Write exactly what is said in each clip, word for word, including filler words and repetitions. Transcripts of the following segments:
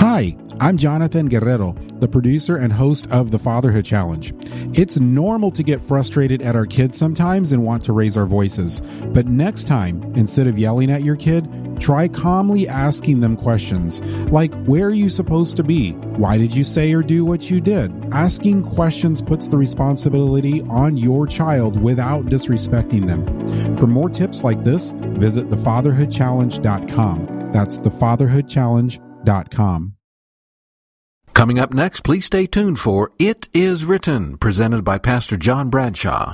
Hi, I'm Jonathan Guerrero, the producer and host of the Fatherhood Challenge. It's normal to get frustrated at our kids sometimes and want to raise our voices. But next time, instead of yelling at your kid, try calmly asking them questions like, where are you supposed to be? Why did you say or do what you did? Asking questions puts the responsibility on your child without disrespecting them. For more tips like this, visit the fatherhood challenge dot com. That's the fatherhood challenge dot com. Coming up next, please stay tuned for It Is Written, presented by Pastor John Bradshaw.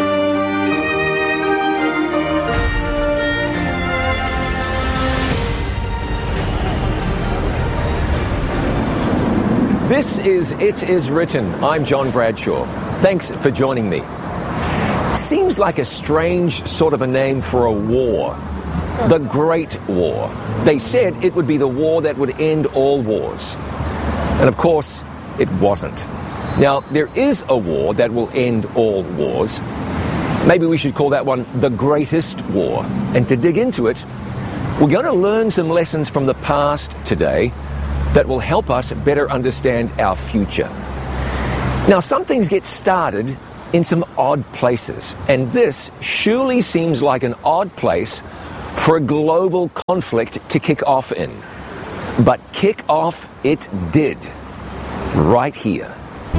This is It Is Written. I'm John Bradshaw. Thanks for joining me. Seems like a strange sort of a name for a war. The Great War. They said it would be the war that would end all wars. And of course, it wasn't. Now, there is a war that will end all wars. Maybe we should call that one the Greatest War. And to dig into it, we're going to learn some lessons from the past today that will help us better understand our future. Now, some things get started in some odd places, and this surely seems like an odd place for a global conflict to kick off in. But kick off it did, right here.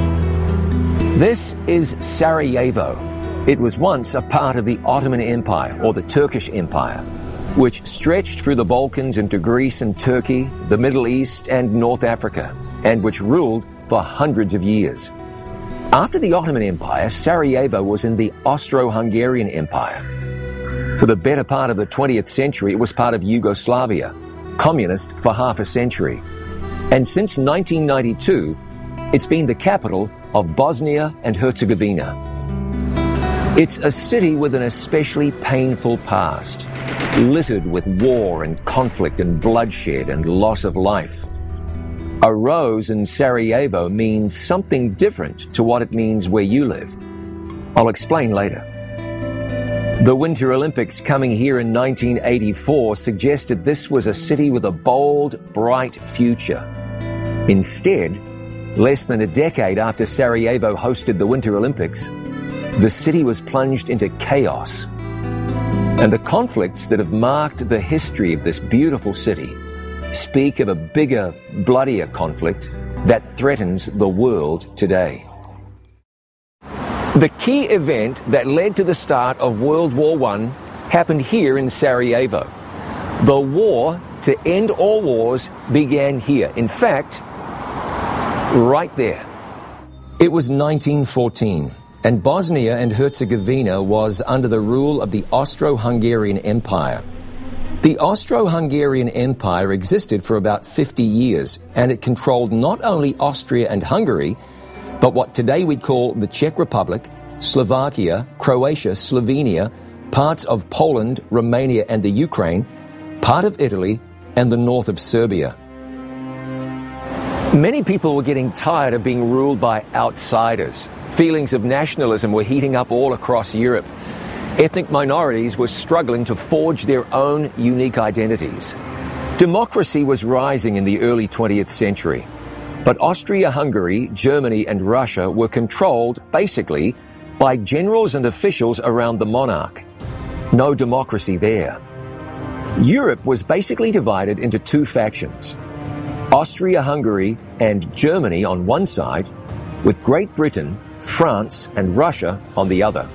This is Sarajevo. It was once a part of the Ottoman Empire, or the Turkish Empire, which stretched through the Balkans into Greece and Turkey, the Middle East and North Africa, and which ruled for hundreds of years. After the Ottoman Empire, Sarajevo was in the Austro-Hungarian Empire. For the better part of the twentieth century, it was part of Yugoslavia, communist for half a century. And since nineteen ninety-two, it's been the capital of Bosnia and Herzegovina. It's a city with an especially painful past, littered with war and conflict and bloodshed and loss of life. A rose in Sarajevo means something different to what it means where you live. I'll explain later. The Winter Olympics coming here in nineteen eighty-four suggested this was a city with a bold, bright future. Instead, less than a decade after Sarajevo hosted the Winter Olympics, the city was plunged into chaos. And the conflicts that have marked the history of this beautiful city speak of a bigger, bloodier conflict that threatens the world today. The key event that led to the start of World War One happened here in Sarajevo. The war to end all wars began here. In fact, right there. It was nineteen fourteen, and Bosnia and Herzegovina was under the rule of the Austro-Hungarian Empire. The Austro-Hungarian Empire existed for about fifty years, and it controlled not only Austria and Hungary, but what today we'd call the Czech Republic, Slovakia, Croatia, Slovenia, parts of Poland, Romania and the Ukraine, part of Italy, and the north of Serbia. Many people were getting tired of being ruled by outsiders. Feelings of nationalism were heating up all across Europe. Ethnic minorities were struggling to forge their own unique identities. Democracy was rising in the early twentieth century. But Austria-Hungary, Germany and Russia were controlled, basically, by generals and officials around the monarch. No democracy there. Europe was basically divided into two factions. Austria-Hungary and Germany on one side, with Great Britain, France and Russia on the other.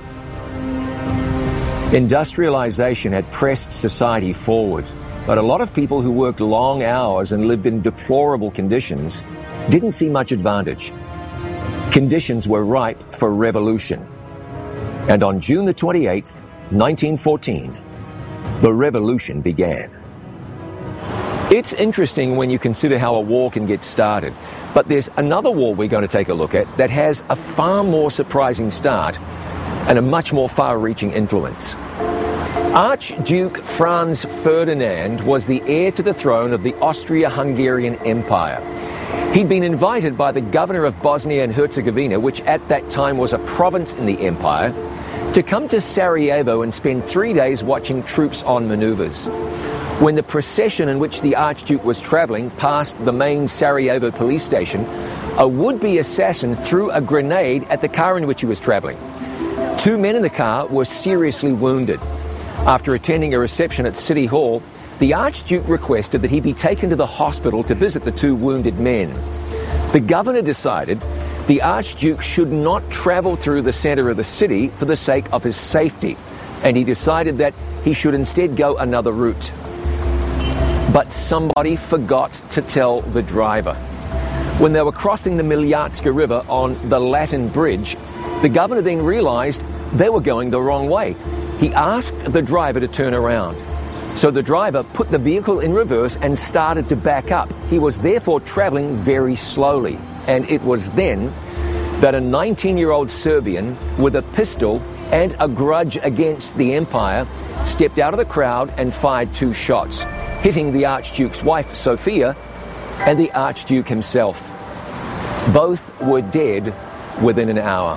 Industrialization had pressed society forward, but a lot of people who worked long hours and lived in deplorable conditions didn't see much advantage. Conditions were ripe for revolution. And on June the twenty-eighth, nineteen fourteen, the revolution began. It's interesting when you consider how a war can get started, but there's another war we're going to take a look at that has a far more surprising start and a much more far-reaching influence. Archduke Franz Ferdinand was the heir to the throne of the Austria-Hungarian Empire. He'd been invited by the governor of Bosnia and Herzegovina, which at that time was a province in the empire, to come to Sarajevo and spend three days watching troops on maneuvers. When the procession in which the Archduke was traveling passed the main Sarajevo police station, a would-be assassin threw a grenade at the car in which he was traveling. Two men in the car were seriously wounded. After attending a reception at City Hall, the Archduke requested that he be taken to the hospital to visit the two wounded men. The governor decided the Archduke should not travel through the center of the city for the sake of his safety, and he decided that he should instead go another route. But somebody forgot to tell the driver. When they were crossing the Miljatska River on the Latin Bridge, the governor then realized they were going the wrong way. He asked the driver to turn around. So the driver put the vehicle in reverse and started to back up. He was therefore traveling very slowly. And it was then that a nineteen-year-old Serbian with a pistol and a grudge against the empire stepped out of the crowd and fired two shots, hitting the Archduke's wife, Sophia, and the Archduke himself. Both were dead within an hour.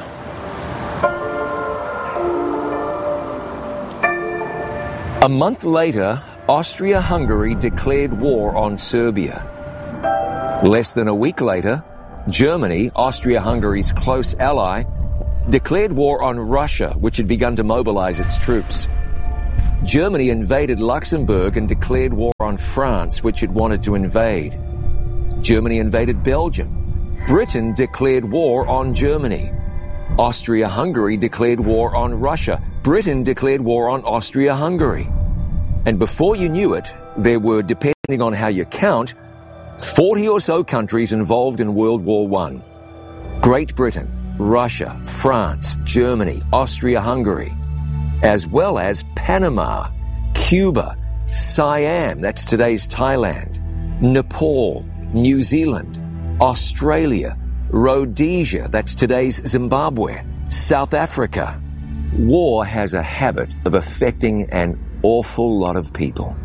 A month later, Austria-Hungary declared war on Serbia. Less than a week later, Germany, Austria-Hungary's close ally, declared war on Russia, which had begun to mobilize its troops. Germany invaded Luxembourg and declared war on France, which it wanted to invade. Germany invaded Belgium. Britain declared war on Germany. Austria-Hungary declared war on Russia. Britain declared war on Austria-Hungary. And before you knew it, there were, depending on how you count, forty or so countries involved in World War One. Great Britain, Russia, France, Germany, Austria-Hungary, as well as Panama, Cuba, Siam, that's today's Thailand, Nepal, New Zealand, Australia, Rhodesia, that's today's Zimbabwe, South Africa. War has a habit of affecting an awful lot of people.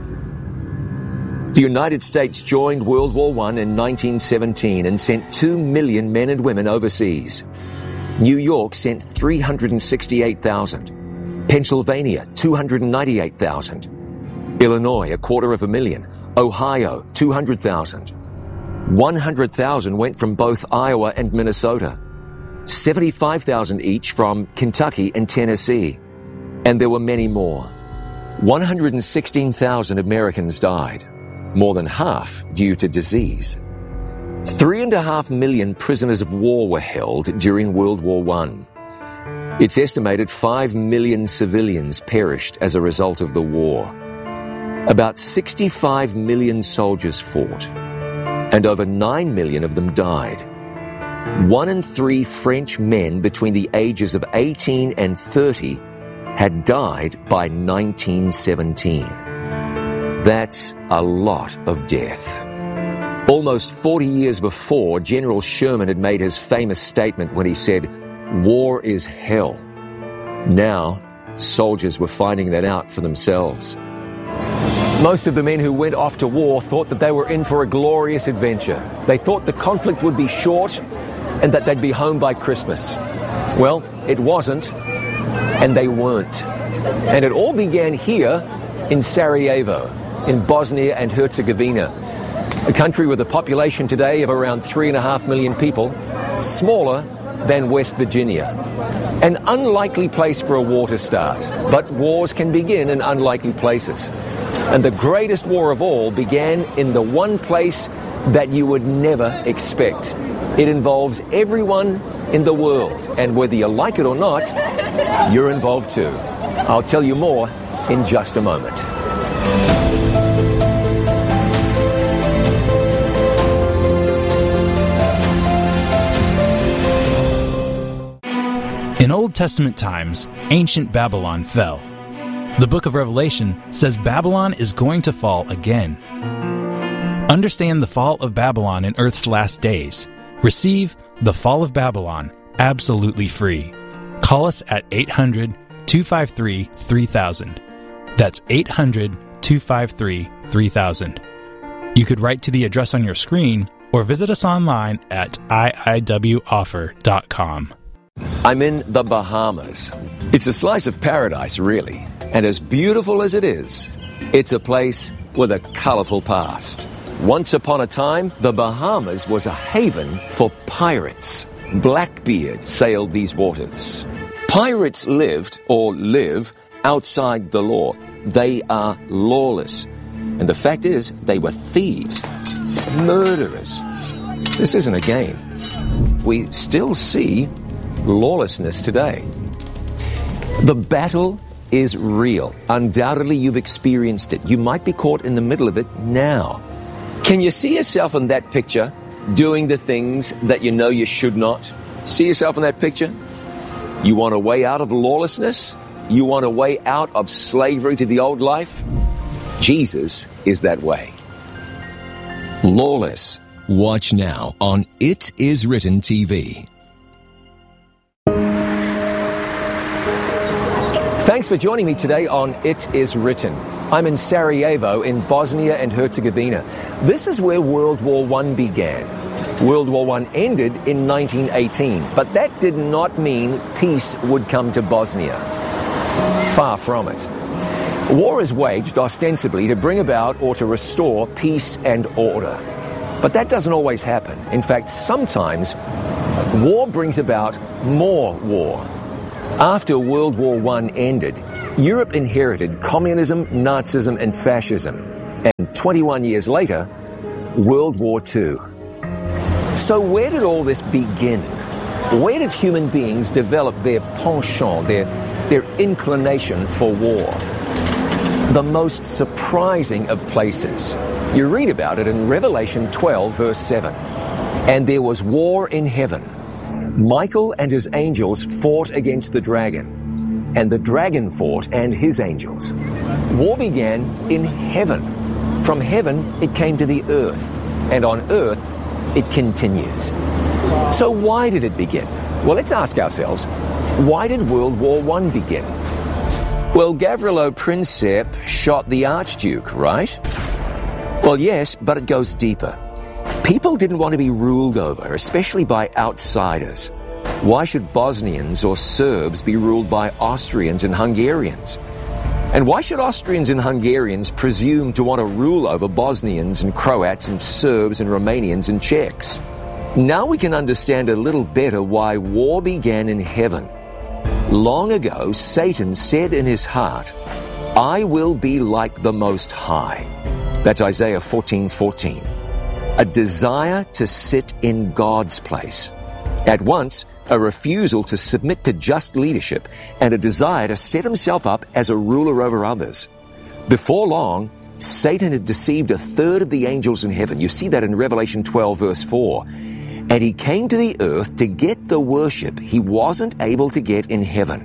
The United States joined World War One in nineteen seventeen and sent two million men and women overseas. New York sent three hundred sixty-eight thousand. Pennsylvania, two hundred ninety-eight thousand. Illinois, a quarter of a million. Ohio, two hundred thousand. one hundred thousand went from both Iowa and Minnesota. seventy-five thousand each from Kentucky and Tennessee. And there were many more. one hundred sixteen thousand Americans died, more than half due to disease. Three and a half million prisoners of war were held during World War One. It's estimated five million civilians perished as a result of the war. About sixty-five million soldiers fought, and over nine million of them died. One in three French men between the ages of eighteen and thirty had died by nineteen seventeen. That's a lot of death. Almost forty years before, General Sherman had made his famous statement when he said, "War is hell." Now, soldiers were finding that out for themselves. Most of the men who went off to war thought that they were in for a glorious adventure. They thought the conflict would be short and that they'd be home by Christmas. Well, it wasn't, and they weren't. And it all began here in Sarajevo, in Bosnia and Herzegovina, a country with a population today of around three and a half million people, smaller than West Virginia. An unlikely place for a war to start, but wars can begin in unlikely places. And the greatest war of all began in the one place that you would never expect. It involves everyone in the world, and whether you like it or not, you're involved too. I'll tell you more in just a moment. In Old Testament times, ancient Babylon fell. The book of Revelation says Babylon is going to fall again. Understand the fall of Babylon in Earth's last days. Receive The Fall of Babylon absolutely free. Call us at eight hundred, two five three, three thousand. That's eight hundred, two five three, three thousand. You could write to the address on your screen or visit us online at I I W offer dot com. I'm in the Bahamas. It's a slice of paradise, really. And as beautiful as it is, It's a place with a colorful past. Once upon a time, the Bahamas was a haven for pirates. Blackbeard sailed these waters. Pirates lived, or live, outside the law. They are lawless. And the fact is, they were thieves, murderers. This isn't a game. We still see lawlessness today. The battle is real. Undoubtedly, you've experienced it. You might be caught in the middle of it now. Can you see yourself in that picture, doing the things that you know you should not? See yourself in that picture? You want a way out of lawlessness? You want a way out of slavery to the old life? Jesus is that way. Lawless. Watch now on It Is Written T V. Thanks for joining me today on It Is Written. I'm in Sarajevo in Bosnia and Herzegovina. This is where World War One began. World War One ended in nineteen eighteen, but that did not mean peace would come to Bosnia. Far from it. War is waged ostensibly to bring about or to restore peace and order. But that doesn't always happen. In fact, sometimes war brings about more war. After World War One ended, Europe inherited communism, Nazism, and fascism. And twenty-one years later, World War Two. So where did all this begin? Where did human beings develop their penchant, their, their inclination for war? The most surprising of places. You read about it in Revelation twelve, verse seven. And there was war in heaven. Michael and his angels fought against the dragon, and the dragon fought and his angels. War began in heaven. From heaven, it came to the earth, and on earth, it continues. So why did it begin? Well, let's ask ourselves, why did World War One begin? Well, Gavrilo Princip shot the Archduke, right? Well, yes, but it goes deeper. People didn't want to be ruled over, especially by outsiders. Why should Bosnians or Serbs be ruled by Austrians and Hungarians? And why should Austrians and Hungarians presume to want to rule over Bosnians and Croats and Serbs and Romanians and Czechs? Now we can understand a little better why war began in heaven. Long ago, Satan said in his heart, I will be like the Most High. That's Isaiah fourteen fourteen. A desire to sit in God's place. At once, a refusal to submit to just leadership and a desire to set himself up as a ruler over others. Before long, Satan had deceived a third of the angels in heaven. You see that in Revelation twelve, verse four. And he came to the earth to get the worship he wasn't able to get in heaven.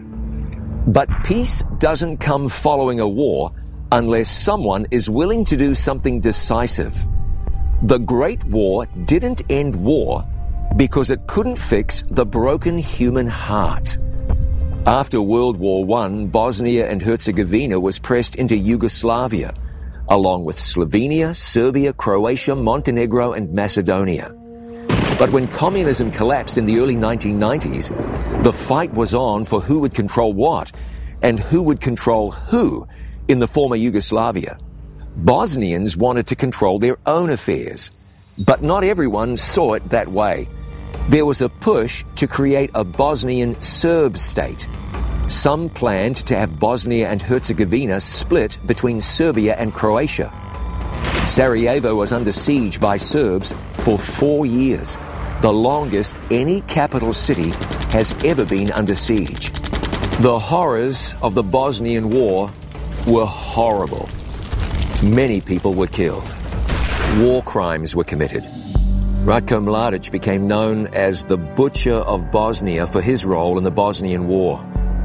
But peace doesn't come following a war unless someone is willing to do something decisive. The Great War didn't end war because it couldn't fix the broken human heart. After World War One, Bosnia and Herzegovina was pressed into Yugoslavia, along with Slovenia, Serbia, Croatia, Montenegro, and Macedonia. But when communism collapsed in the early nineteen nineties, the fight was on for who would control what and who would control who in the former Yugoslavia. Bosnians wanted to control their own affairs, but not everyone saw it that way. There was a push to create a Bosnian Serb state. Some planned to have Bosnia and Herzegovina split between Serbia and Croatia. Sarajevo was under siege by Serbs for four years, the longest any capital city has ever been under siege. The horrors of the Bosnian War were horrible. Many people were killed. War crimes were committed. Ratko Mladic became known as the Butcher of Bosnia for his role in the Bosnian War.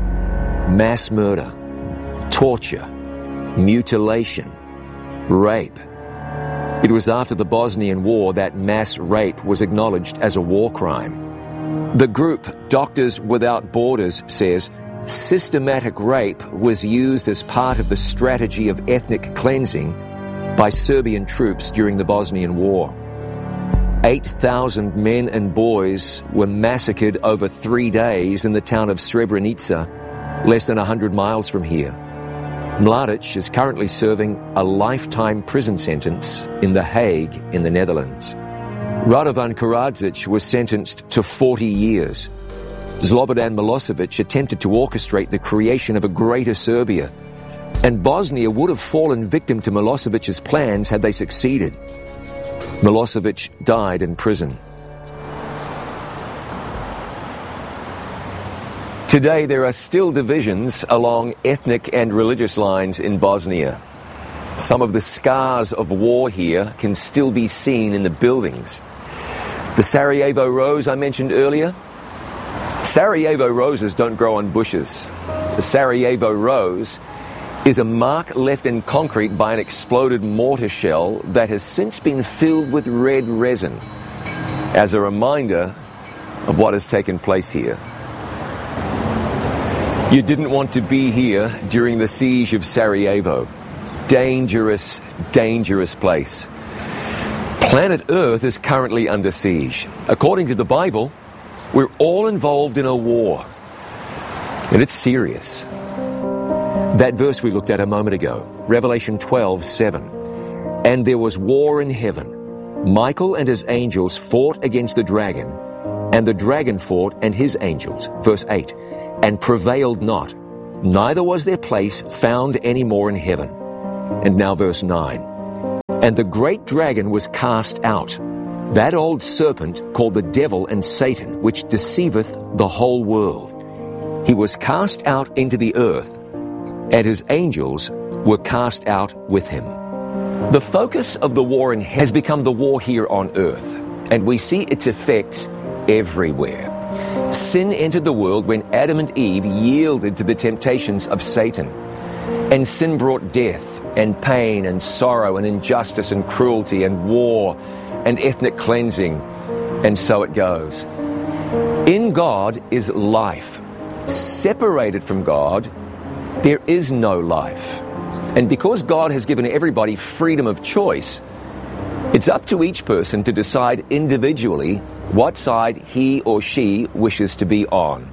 Mass murder, torture, mutilation, rape. It was after the Bosnian War that mass rape was acknowledged as a war crime. The group Doctors Without Borders says systematic rape was used as part of the strategy of ethnic cleansing by Serbian troops during the Bosnian War. eight thousand men and boys were massacred over three days in the town of Srebrenica, less than one hundred miles from here. Mladic is currently serving a lifetime prison sentence in The Hague in the Netherlands. Radovan Karadzic was sentenced to forty years. Slobodan Milosevic attempted to orchestrate the creation of a greater Serbia, and Bosnia would have fallen victim to Milosevic's plans had they succeeded. Milosevic died in prison. Today, there are still divisions along ethnic and religious lines in Bosnia. Some of the scars of war here can still be seen in the buildings. The Sarajevo rose I mentioned earlier. Sarajevo roses don't grow on bushes. The Sarajevo rose is a mark left in concrete by an exploded mortar shell that has since been filled with red resin as a reminder of what has taken place here. You didn't want to be here during the siege of Sarajevo. Dangerous, dangerous place. Planet Earth is currently under siege. According to the Bible, we're all involved in a war. And it's serious. That verse we looked at a moment ago, Revelation twelve seven. And there was war in heaven. Michael and his angels fought against the dragon, and the dragon fought and his angels. Verse eight. And prevailed not, neither was their place found any more in heaven. And now verse nine. And the great dragon was cast out, that old serpent called the devil and Satan, which deceiveth the whole world. He was cast out into the earth, and his angels were cast out with him. The focus of the war in heaven has become the war here on earth, and we see its effects everywhere. Sin entered the world when Adam and Eve yielded to the temptations of Satan. And sin brought death and pain and sorrow and injustice and cruelty and war and ethnic cleansing. And so it goes. In God is life. Separated from God, there is no life. And because God has given everybody freedom of choice, it's up to each person to decide individually what side he or she wishes to be on.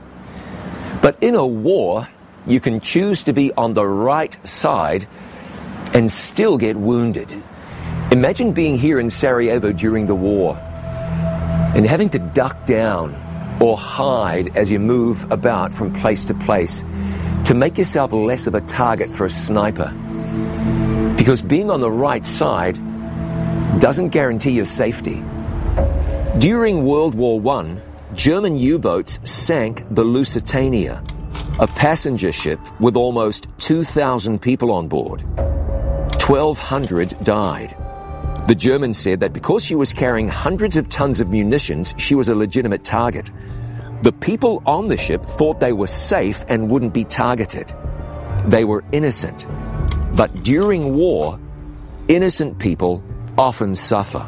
But in a war, you can choose to be on the right side and still get wounded. Imagine being here in Sarajevo during the war and having to duck down or hide as you move about from place to place to make yourself less of a target for a sniper. Because being on the right side doesn't guarantee your safety. During World War One, German U-boats sank the Lusitania, a passenger ship with almost two thousand people on board. twelve hundred died. The Germans said that because she was carrying hundreds of tons of munitions, she was a legitimate target. The people on the ship thought they were safe and wouldn't be targeted. They were innocent. But during war, innocent people often suffer.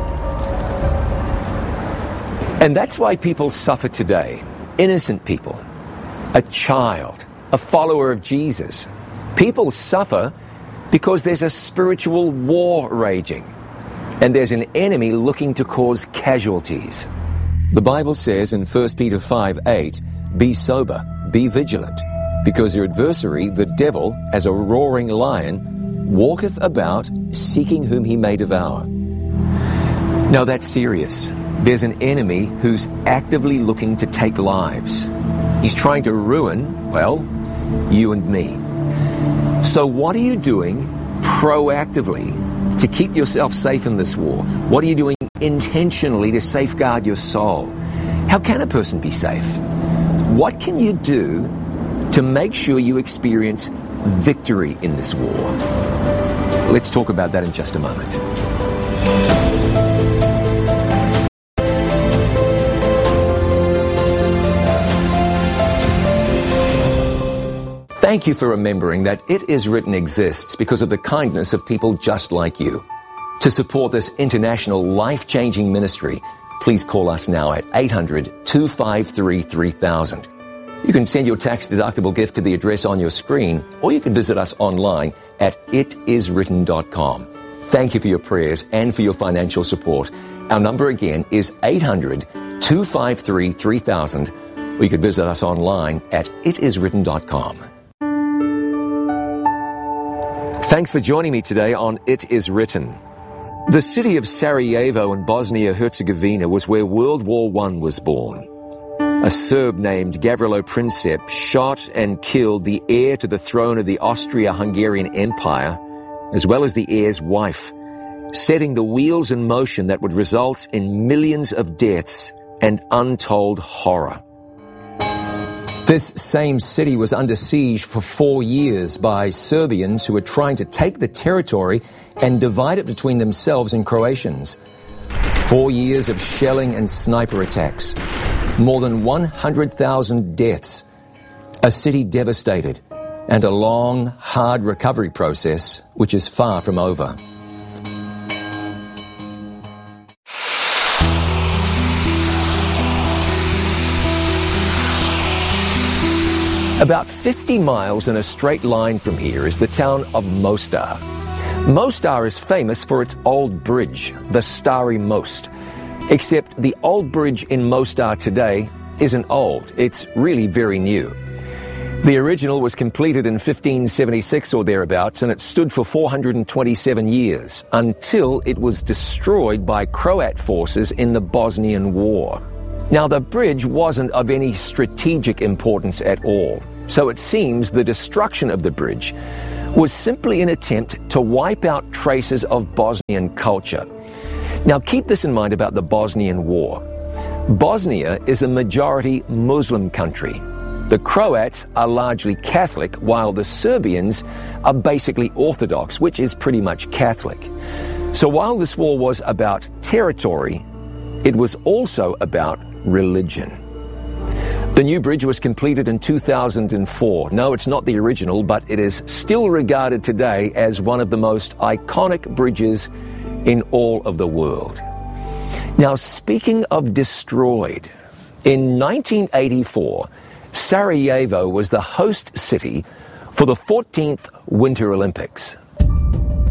And that's why people suffer today. Innocent people. A child. A follower of Jesus. People suffer because there's a spiritual war raging. And there's an enemy looking to cause casualties. The Bible says in First Peter five eight, be sober, be vigilant, because your adversary, the devil, as a roaring lion, walketh about, seeking whom he may devour. Now that's serious. There's an enemy who's actively looking to take lives. He's trying to ruin, well, you and me. So what are you doing proactively to keep yourself safe in this war? What are you doing intentionally to safeguard your soul? How can a person be safe? What can you do to make sure you experience victory in this war? Let's talk about that in just a moment. Thank you for remembering that It Is Written exists because of the kindness of people just like you. To support this international life-changing ministry, please call us now at eight hundred, two five three, three thousand. You can send your tax-deductible gift to the address on your screen, or you can visit us online at it is written dot com. Thank you for your prayers and for your financial support. Our number again is eight hundred, two five three, three thousand, or you can visit us online at it is written dot com. Thanks for joining me today on It Is Written. The city of Sarajevo in Bosnia-Herzegovina was where World War One was born. A Serb named Gavrilo Princip shot and killed the heir to the throne of the Austria-Hungarian Empire, as well as the heir's wife, setting the wheels in motion that would result in millions of deaths and untold horror. This same city was under siege for four years by Serbians who were trying to take the territory and divide it between themselves and Croatians. Four years of shelling and sniper attacks. More than one hundred thousand deaths. A city devastated. And a long, hard recovery process which is far from over. About fifty miles in a straight line from here is the town of Mostar. Mostar is famous for its old bridge, the Stari Most. Except the old bridge in Mostar today isn't old, it's really very new. The original was completed in fifteen seventy-six or thereabouts, and it stood for four hundred twenty-seven years, until it was destroyed by Croat forces in the Bosnian War. Now, the bridge wasn't of any strategic importance at all, so it seems the destruction of the bridge was simply an attempt to wipe out traces of Bosnian culture. Now, keep this in mind about the Bosnian War. Bosnia is a majority Muslim country. The Croats are largely Catholic, while the Serbians are basically Orthodox, which is pretty much Catholic. So while this war was about territory, it was also about religion. The new bridge was completed in two thousand four. No, it's not the original, but it is still regarded today as one of the most iconic bridges in all of the world. Now, speaking of destroyed, in nineteen eighty-four, Sarajevo was the host city for the fourteenth Winter Olympics.